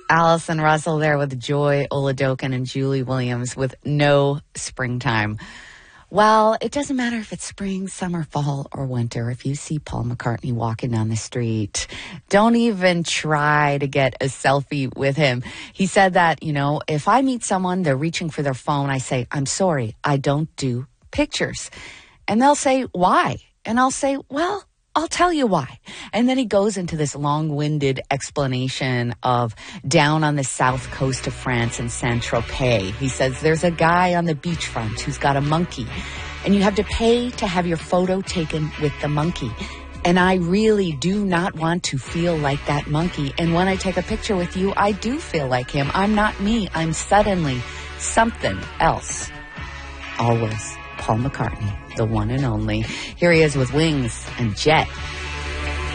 Allison Russell there with Joy Oladokin and Julie Williams with No Springtime. Well, it doesn't matter if it's spring, summer, fall, or winter. If you see Paul McCartney walking down the street, don't even try to get a selfie with him. He said that, if I meet someone, they're reaching for their phone, I say, I'm sorry, I don't do pictures. And they'll say, why? And I'll say, well, I'll tell you why. And then he goes into this long-winded explanation of down on the south coast of France in Saint-Tropez. He says there's a guy on the beachfront who's got a monkey, and you have to pay to have your photo taken with the monkey. And I really do not want to feel like that monkey. And when I take a picture with you, I do feel like him. I'm not me. I'm suddenly something else. Always Paul McCartney, the one and only. Here he is with Wings and Jet.